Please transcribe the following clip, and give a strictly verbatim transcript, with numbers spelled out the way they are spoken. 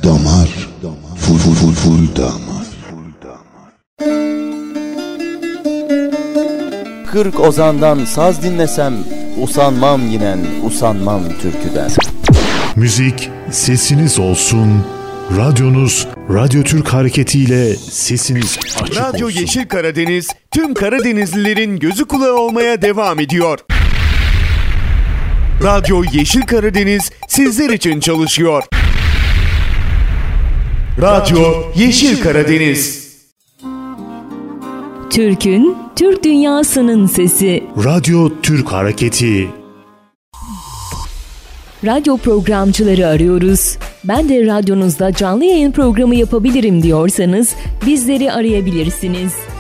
Damar, full full full full damar. Kırk ozandan saz dinlesem, usanmam yinen, usanmam türküden. Müzik sesiniz olsun, radyonuz Radyo Türk hareketiyle sesiniz açık Radyo olsun. Yeşil Karadeniz tüm Karadenizlilerin gözü kulağı olmaya devam ediyor. Radyo Yeşil Karadeniz sizler için çalışıyor. Radyo Yeşil Karadeniz. Türk'ün, Türk dünyasının sesi. Radyo Türk Hareketi. Radyo programcıları arıyoruz. Ben de radyonuzda canlı yayın programı yapabilirim diyorsanız bizleri arayabilirsiniz.